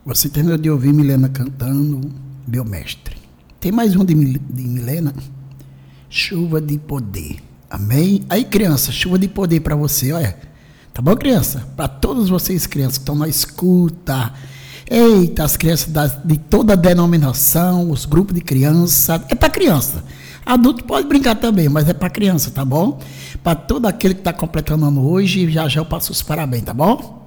Você terminou de ouvir Milena cantando Meu Mestre. Tem mais um de Milena. Chuva de Poder. Amém? Aí, criança, chuva de poder para você, olha. Tá bom, criança? Para todos vocês, crianças, que estão na escuta. Eita, as crianças de toda a denominação, os grupos de criança. É para criança. Adulto pode brincar também, mas é para criança, tá bom? Para todo aquele que está completando ano hoje, já eu passo os parabéns, tá bom?